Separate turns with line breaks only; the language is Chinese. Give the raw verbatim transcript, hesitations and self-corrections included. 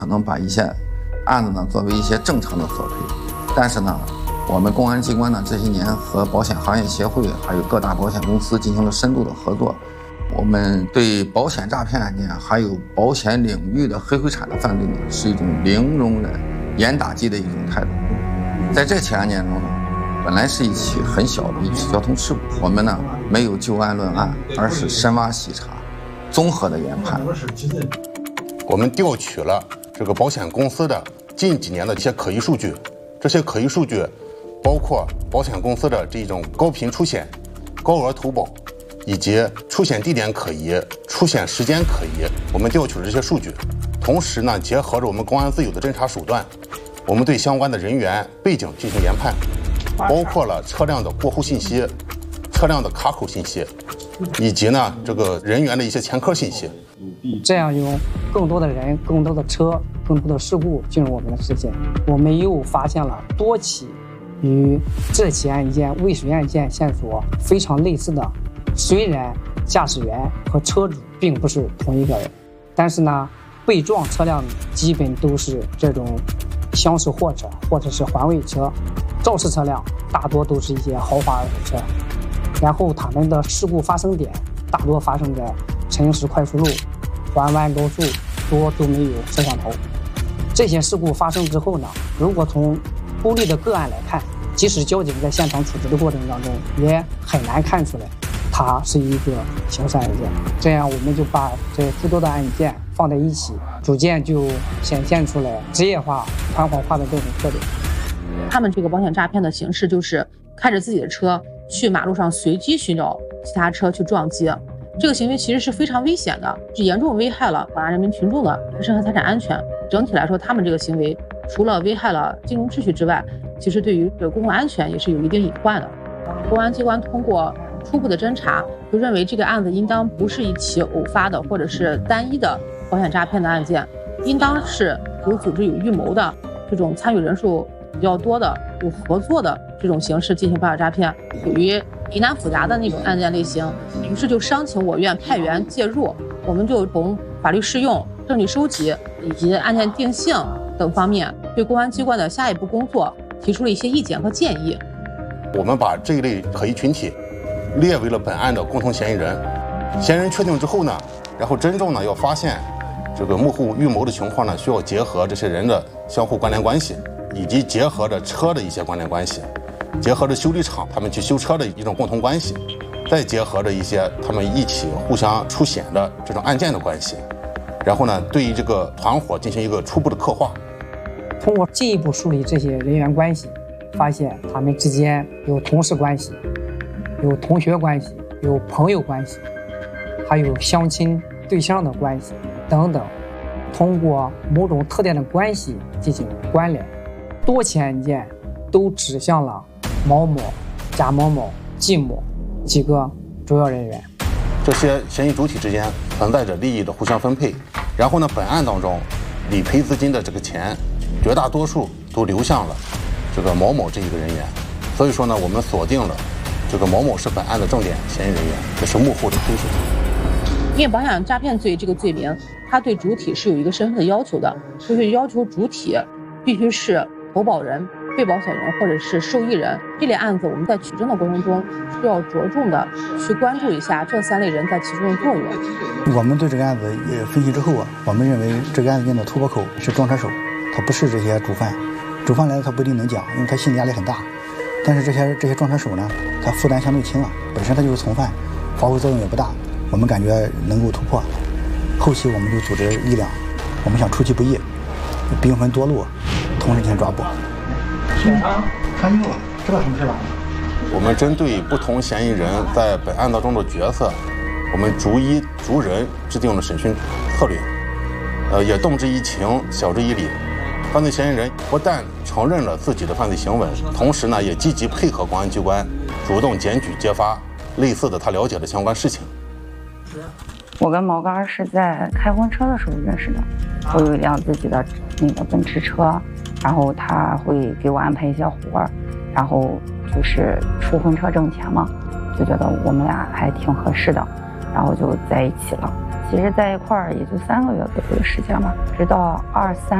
可能把一些案子呢作为一些正常的索赔，但是呢，我们公安机关呢这些年和保险行业协会还有各大保险公司进行了深度的合作，我们对保险诈骗案件还有保险领域的黑灰产的犯罪呢是一种零容忍、严打击的一种态度。在这起案件中呢，本来是一起很小的一起交通事故，我们呢没有就案论案，而是深挖细查，综合的研判。
我们调取了这个保险公司的近几年的一些可疑数据，这些可疑数据包括保险公司的这种高频出险、高额投保，以及出险地点可疑、出险时间可疑。我们调取了这些数据，同时呢，结合着我们公安自有的侦查手段，我们对相关的人员背景进行研判，包括了车辆的过户信息、车辆的卡口信息，以及呢这个人员的一些前科信息。
这样有更多的人、更多的车、更多的事故进入我们的视线。我们又发现了多起与这起案件未遂案件线索非常类似的，虽然驾驶员和车主并不是同一个人，但是呢，被撞车辆基本都是这种厢式货车或者是环卫车，肇事车辆大多都是一些豪华车，然后他们的事故发生点大多发生在城市快速路、环湾高速，多都没有摄像头。这些事故发生之后呢，如果从孤立的个案来看，即使交警在现场处置的过程当中，也很难看出来它是一个刑事案件。这样我们就把这诸多的案件放在一起，逐渐就显现出来职业化、团伙化的这种特点。
他们这个保险诈骗的形式就是开着自己的车去马路上随机寻找其他车去撞击，这个行为其实是非常危险的，是严重危害了广大人民群众的人身和财产安全。整体来说，他们这个行为除了危害了金融秩序之外，其实对于公共安全也是有一定隐患的。公安机关通过初步的侦查，就认为这个案子应当不是一起偶发的或者是单一的保险诈骗的案件，应当是有组织有预谋的，这种参与人数比较多的、有合作的这种形式进行保险诈骗，属于疑难复杂的那种案件类型。于是就商请我院派员介入，我们就从法律适用、证据收集以及案件定性等方面，对公安机关的下一步工作提出了一些意见和建议。
我们把这一类可疑群体列为了本案的共同嫌疑人。嫌疑人确定之后呢，然后真正呢要发现这个幕后预谋的情况呢，需要结合这些人的相互关联关系，以及结合着车的一些关联关系，结合着修理厂他们去修车的一种共同关系，再结合着一些他们一起互相出险的这种案件的关系，然后呢，对于这个团伙进行一个初步的刻画。
通过进一步梳理这些人员关系，发现他们之间有同事关系、有同学关系、有朋友关系，还有相亲对象的关系等等。通过某种特定的关系进行关联，多起案件都指向了毛某、贾某某、季某几个主要人员。
这些嫌疑主体之间存在着利益的互相分配，然后呢，本案当中理赔资金的这个钱，绝大多数都流向了这个毛某这一个人员。所以说呢，我们锁定了这个毛某是本案的重点嫌疑人员，这是幕后的推手。
因为保险诈骗罪这个罪名，它对主体是有一个身份的要求的，就是要求主体必须是投保人、被保险人或者是受益人。这类案子我们在取证的过程中需要着重的去关注一下这三类人在其中的作用。
我们对这个案子也分析之后啊，我们认为这个案件的突破口是撞车手，他不是这些主犯。主犯来了他不一定能讲，因为他心理压力很大。但是这些这些撞车手呢，他负担相对轻了，本身他就是从犯，发挥作用也不大。我们感觉能够突破。后期我们就组织力量，我们想出其不意，兵分多路，同时进行抓捕。
警察参与了，知道什么事吧？
我们针对不同嫌疑人在本案当中的角色，我们逐一逐人制定了审讯策略，呃，也动之以情，晓之以理。犯罪嫌疑人不但承认了自己的犯罪行为，同时呢，也积极配合公安机关，主动检举揭发类似的他了解的相关事情。
我跟毛刚是在开婚车的时候认识的，我有一辆自己的那个奔驰车，然后他会给我安排一些活儿，然后就是出婚车挣钱嘛，就觉得我们俩还挺合适的，然后就在一起了。 其实在一块儿也就三个月左右的时间吧，直到二三